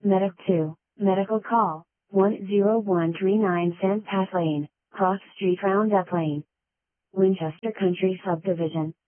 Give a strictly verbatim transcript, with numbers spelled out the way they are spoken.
Medic two, medical call, one zero one three nine Sand Pass Lane, Cross Street Roundup Lane. Winchester Country Subdivision.